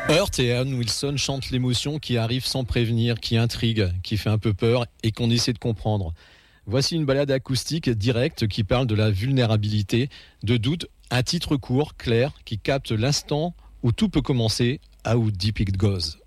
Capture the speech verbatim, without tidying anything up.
Hurt et Ann Wilson chantent l'émotion qui arrive sans prévenir, qui intrigue, qui fait un peu peur et qu'on essaie de comprendre. Voici une balade acoustique directe qui parle de la vulnérabilité, de doute, un titre court, clair, qui capte l'instant où tout peut commencer, How Deep It Goes.